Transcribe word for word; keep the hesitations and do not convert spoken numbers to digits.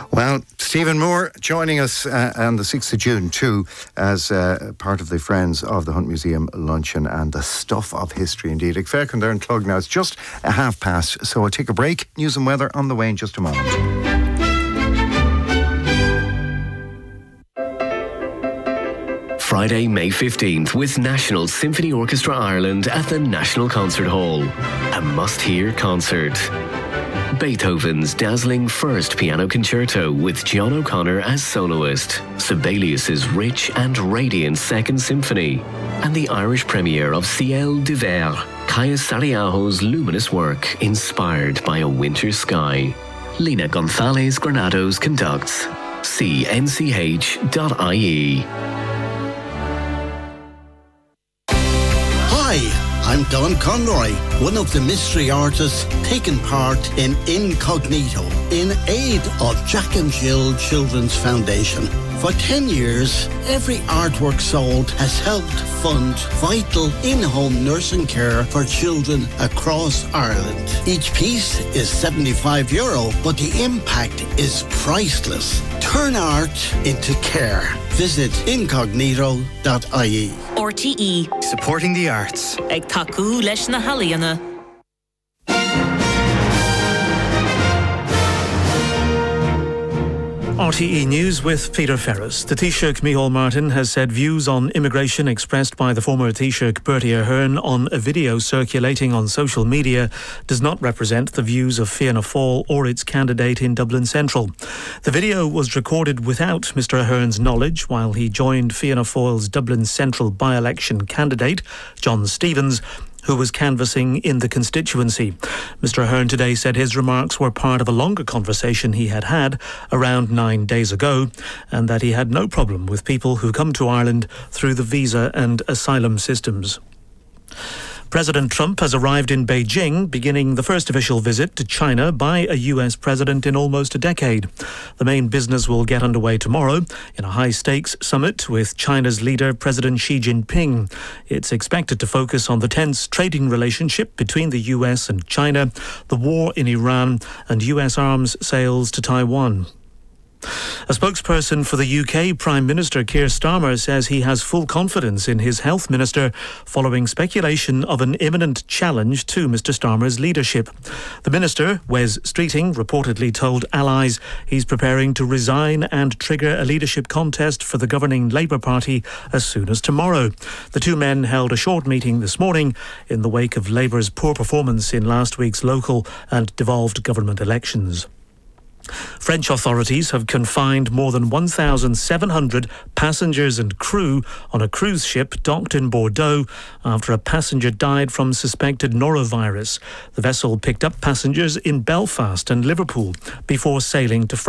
Well, Stephen Moore joining us uh, on the sixth of June too, as uh, part of the Friends of the Hunt Museum luncheon, and the stuff of history indeed. Ag fair chun and Clog now. It's just a half past, so I'll take a break. News and weather on the way in just a moment. Friday, May fifteenth, with National Symphony Orchestra Ireland at the National Concert Hall. A must-hear concert. Beethoven's dazzling First Piano Concerto with John O'Connor as soloist, Sibelius's rich and radiant Second Symphony, and the Irish premiere of Ciel d'Hiver, Kaya Sarriaho's luminous work inspired by a winter sky. Lina Gonzalez Granados conducts. See n c h dot i e. Hi, I'm Don Conroy, one of the mystery artists taking part in Incognito in aid of Jack and Jill Children's Foundation. For ten years, every artwork sold has helped fund vital in-home nursing care for children across Ireland. Each piece is seventy-five euro, but the impact is priceless. Turn art into care. Visit incognito dot i e. R T E. Supporting the arts. Ag taku leis na halaíona. R T E News with Peter Ferris. The Taoiseach Micheál Martin has said views on immigration expressed by the former Taoiseach Bertie Ahern on a video circulating on social media does not represent the views of Fianna Fáil or its candidate in Dublin Central. The video was recorded without Mister Ahern's knowledge while he joined Fianna Fáil's Dublin Central by-election candidate, John Stevens, who was canvassing in the constituency. Mister Ahern today said his remarks were part of a longer conversation he had had around nine days ago, and that he had no problem with people who come to Ireland through the visa and asylum systems. President Trump has arrived in Beijing, beginning the first official visit to China by a U S president in almost a decade. The main business will get underway tomorrow in a high-stakes summit with China's leader, President Xi Jinping. It's expected to focus on the tense trading relationship between the U S and China, the war in Iran, and U S arms sales to Taiwan. A spokesperson for the U K Prime Minister Keir Starmer says he has full confidence in his health minister following speculation of an imminent challenge to Mister Starmer's leadership. The minister, Wes Streeting, reportedly told allies he's preparing to resign and trigger a leadership contest for the governing Labour Party as soon as tomorrow. The two men held a short meeting this morning in the wake of Labour's poor performance in last week's local and devolved government elections. French authorities have confined more than one thousand seven hundred passengers and crew on a cruise ship docked in Bordeaux after a passenger died from suspected norovirus. The vessel picked up passengers in Belfast and Liverpool before sailing to France.